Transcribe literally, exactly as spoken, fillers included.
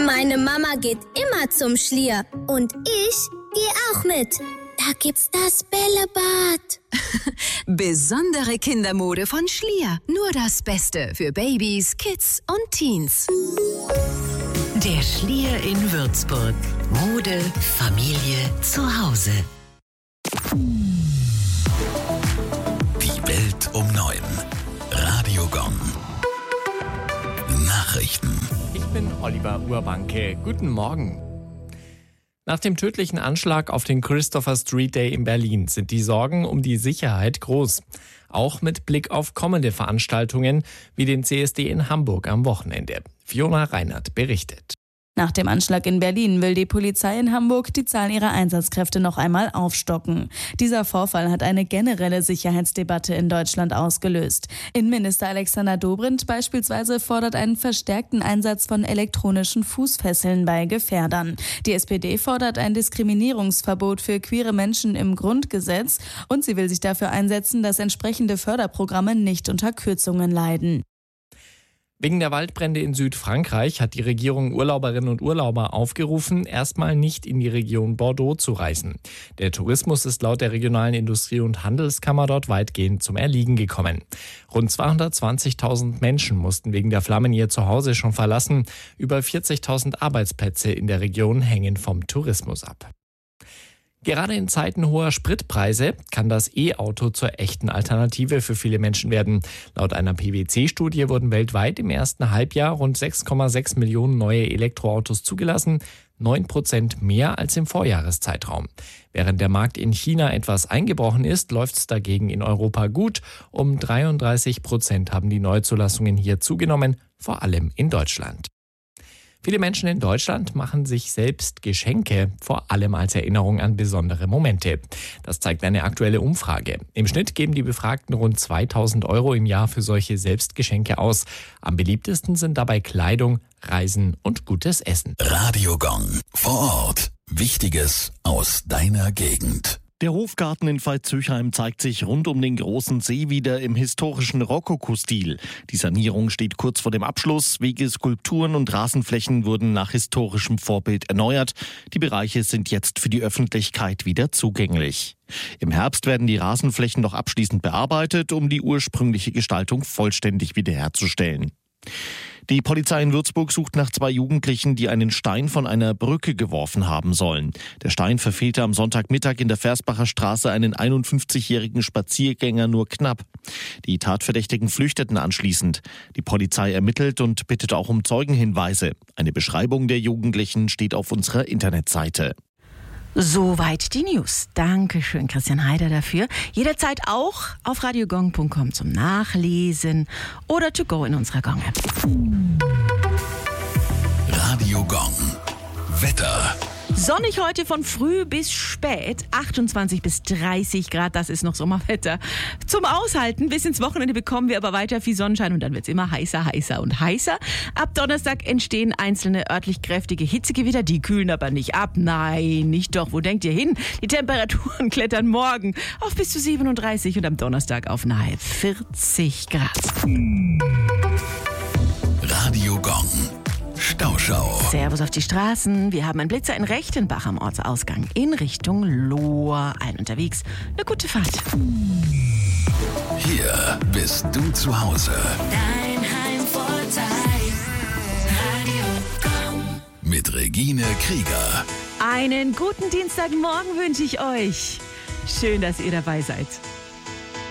Meine Mama geht immer zum Schlier und ich gehe auch mit. Da gibt's das Bällebad. Besondere Kindermode von Schlier. Nur das Beste für Babys, Kids und Teens. Der Schlier in Würzburg. Mode, Familie, Zuhause. Die Welt um neun. Radio Gong. Nachrichten. Ich bin Oliver Urbanke. Guten Morgen. Nach dem tödlichen Anschlag auf den Christopher Street Day in Berlin sind die Sorgen um die Sicherheit groß. Auch mit Blick auf kommende Veranstaltungen wie den C S D in Hamburg am Wochenende. Fiona Reinert berichtet. Nach dem Anschlag in Berlin will die Polizei in Hamburg die Zahl ihrer Einsatzkräfte noch einmal aufstocken. Dieser Vorfall hat eine generelle Sicherheitsdebatte in Deutschland ausgelöst. Innenminister Alexander Dobrindt beispielsweise fordert einen verstärkten Einsatz von elektronischen Fußfesseln bei Gefährdern. Die S P D fordert ein Diskriminierungsverbot für queere Menschen im Grundgesetz und sie will sich dafür einsetzen, dass entsprechende Förderprogramme nicht unter Kürzungen leiden. Wegen der Waldbrände in Südfrankreich hat die Regierung Urlauberinnen und Urlauber aufgerufen, erstmal nicht in die Region Bordeaux zu reisen. Der Tourismus ist laut der regionalen Industrie- und Handelskammer dort weitgehend zum Erliegen gekommen. Rund zweihundertzwanzigtausend Menschen mussten wegen der Flammen ihr Zuhause schon verlassen. Über vierzigtausend Arbeitsplätze in der Region hängen vom Tourismus ab. Gerade in Zeiten hoher Spritpreise kann das E-Auto zur echten Alternative für viele Menschen werden. Laut einer P W C-Studie wurden weltweit im ersten Halbjahr rund sechs Komma sechs Millionen neue Elektroautos zugelassen, neun Prozent mehr als im Vorjahreszeitraum. Während der Markt in China etwas eingebrochen ist, läuft es dagegen in Europa gut. Um dreiunddreißig Prozent haben die Neuzulassungen hier zugenommen, vor allem in Deutschland. Viele Menschen in Deutschland machen sich selbst Geschenke, vor allem als Erinnerung an besondere Momente. Das zeigt eine aktuelle Umfrage. Im Schnitt geben die Befragten rund zweitausend Euro im Jahr für solche Selbstgeschenke aus. Am beliebtesten sind dabei Kleidung, Reisen und gutes Essen. Radio Gong. Vor Ort. Wichtiges aus deiner Gegend. Der Hofgarten in Veitshöchheim zeigt sich rund um den großen See wieder im historischen Rokoko-Stil. Die Sanierung steht kurz vor dem Abschluss. Wege, Skulpturen und Rasenflächen wurden nach historischem Vorbild erneuert. Die Bereiche sind jetzt für die Öffentlichkeit wieder zugänglich. Im Herbst werden die Rasenflächen noch abschließend bearbeitet, um die ursprüngliche Gestaltung vollständig wiederherzustellen. Die Polizei in Würzburg sucht nach zwei Jugendlichen, die einen Stein von einer Brücke geworfen haben sollen. Der Stein verfehlte am Sonntagmittag in der Versbacher Straße einen einundfünfzigjährigen Spaziergänger nur knapp. Die Tatverdächtigen flüchteten anschließend. Die Polizei ermittelt und bittet auch um Zeugenhinweise. Eine Beschreibung der Jugendlichen steht auf unserer Internetseite. Soweit die News. Dankeschön, Christian Heider, dafür. Jederzeit auch auf radiogong punkt com zum Nachlesen oder to go in unserer Gong-App. Radio Gong. Wetter. Sonnig heute von früh bis spät, achtundzwanzig bis dreißig Grad, das ist noch Sommerwetter. Zum Aushalten, bis ins Wochenende bekommen wir aber weiter viel Sonnenschein und dann wird es immer heißer, heißer und heißer. Ab Donnerstag entstehen einzelne örtlich kräftige Hitzegewitter, die kühlen aber nicht ab. Nein, nicht doch, wo denkt ihr hin? Die Temperaturen klettern morgen auf bis zu siebenunddreißig und am Donnerstag auf nahe vierzig Grad. Radio Gong. Stauschau. Servus auf die Straßen. Wir haben einen Blitzer in Rechtenbach am Ortsausgang in Richtung Lohr. Allen unterwegs. Eine gute Fahrt. Hier bist du zu Hause. Dein Heimvorteil. Radio Gong. Mit Regine Krieger. Einen guten Dienstagmorgen wünsche ich euch. Schön, dass ihr dabei seid.